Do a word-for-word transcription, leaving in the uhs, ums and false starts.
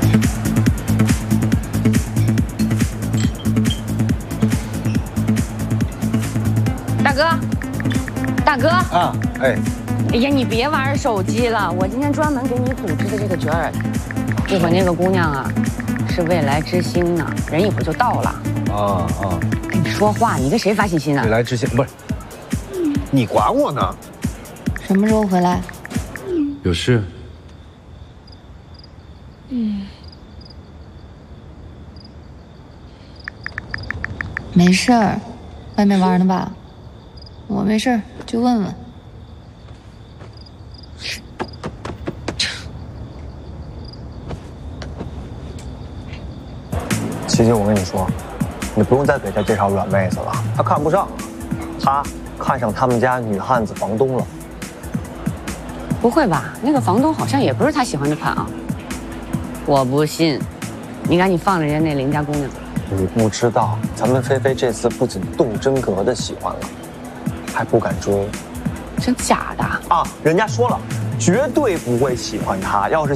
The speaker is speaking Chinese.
大哥，大哥啊，哎， 哎呀，你别玩手机了，我今天专门给你组织的这个角儿，一会儿那个姑娘啊，是未来之星呢，人一会儿就到了。 啊啊， 跟你说话，你跟谁发信息呢？ 未来之星不是，你管我呢？ 什么时候回来？ 有事。 嗯，没事儿，外面玩呢吧？我没事儿，去问问。 琪琪，我跟你说，你不用再给他介绍软妹子了，他看不上，他看上他们家女汉子房东了。 不会吧？那个房东好像也不是他喜欢的款啊。我不信，你赶紧放着人家那邻家姑娘。 你不知道，咱们菲菲这次不仅动真格的喜欢了，还不敢追。 真假的？ 啊，人家说了，绝对不会喜欢他。要是